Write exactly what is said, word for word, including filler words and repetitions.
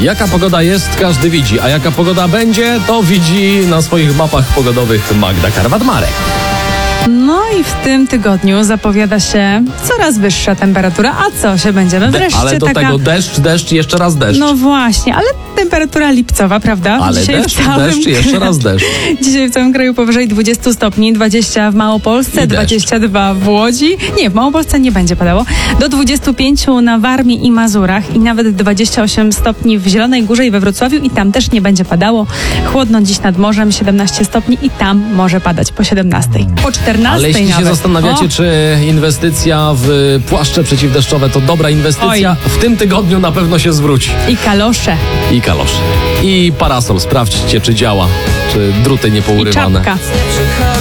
Jaka pogoda jest, każdy widzi, a jaka pogoda będzie, to widzi na swoich mapach pogodowych Magda Karwat-Marek. No i w tym tygodniu zapowiada się coraz wyższa temperatura. A co się będziemy wreszcie De- ale do taka... tego deszcz, deszcz i jeszcze raz deszcz. No właśnie, ale temperatura lipcowa, prawda? ale Dzisiaj deszcz, w całym... deszcz i jeszcze raz deszcz. Dzisiaj w całym kraju powyżej dwudziestu stopni, dwadzieścia w Małopolsce, I deszcz. dwadzieścia dwa w Łodzi. Nie, w Małopolsce nie będzie padało. Do dwudziestu pięciu na Warmii i Mazurach i nawet dwadzieścia osiem stopni w Zielonej Górze i we Wrocławiu i tam też nie będzie padało. Chłodno dziś nad morzem, siedemnaście stopni i tam może padać po siedemnastej. Po czternastej Ale jeśli nawet. się zastanawiacie, O, czy inwestycja w płaszcze przeciwdeszczowe to dobra inwestycja, Oj. w tym tygodniu na pewno się zwróci. I kalosze. I kalosze. I parasol. Sprawdźcie, czy działa, czy druty nie I pourywane. czapka.